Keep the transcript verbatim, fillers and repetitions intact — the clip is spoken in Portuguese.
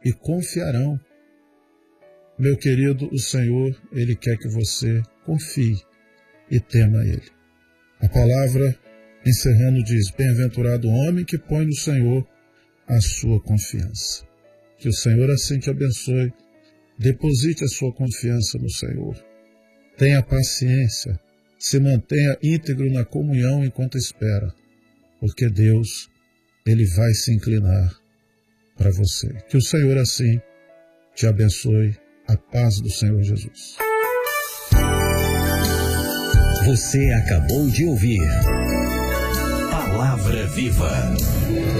e confiarão. Meu querido, o Senhor, Ele quer que você confie e tema Ele. A palavra, encerrando, diz: bem-aventurado o homem que põe no Senhor a sua confiança. Que o Senhor assim te abençoe. Deposite a sua confiança no Senhor. Tenha paciência. Se mantenha íntegro na comunhão enquanto espera, porque Deus, Ele vai se inclinar para você. Que o Senhor assim te abençoe. A paz do Senhor Jesus. Você acabou de ouvir Palavra Viva.